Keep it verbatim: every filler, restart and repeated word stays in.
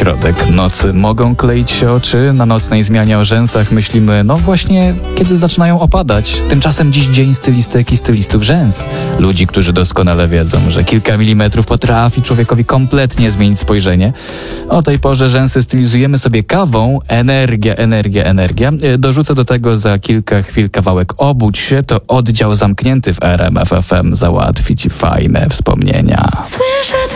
środek nocy mogą kleić się oczy. Na nocnej zmianie o rzęsach myślimy, no właśnie, kiedy zaczynają opadać. Tymczasem dziś dzień stylistek i stylistów rzęs. Ludzi, którzy doskonale wiedzą, że kilka milimetrów potrafi człowiekowi kompletnie zmienić spojrzenie. O tej porze rzęsy stylizujemy sobie kawą. Energia, energia, energia. Dorzucę do tego za kilka chwil kawałek Obudź się. To oddział zamknięty w R M F F M załatwi ci fajne wspomnienia. Słyszę